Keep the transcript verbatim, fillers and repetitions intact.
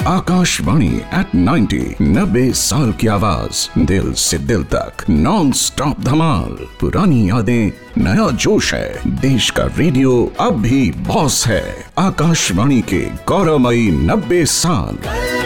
Akashvani eight ninety, नब्बे साल की आवाज, दिल से दिल तक, नॉन स्टॉप धमाल। पुरानी यादें, नया जोश है। देश का रेडियो अब भी बॉस है। आकाशवाणी के गौरवमयी नब्बे साल।